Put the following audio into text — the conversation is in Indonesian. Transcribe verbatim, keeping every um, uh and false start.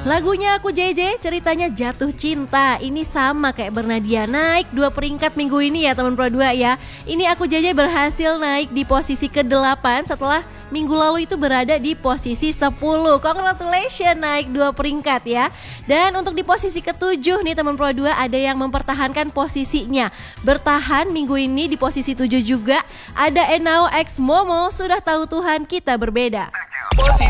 Lagunya Aku J J ceritanya jatuh cinta. Ini sama kayak Bernadia, naik dua peringkat minggu ini ya teman Pro dua ya. Ini Aku J J berhasil naik di posisi kedelapan setelah minggu lalu itu berada di posisi sepuluh. Congratulations, naik dua peringkat ya. Dan untuk di posisi ketujuh nih teman Pro dua ada yang mempertahankan posisinya. Bertahan minggu ini di posisi tujuh juga ada Enao X Momo, Sudah Tahu Tuhan Kita Berbeda.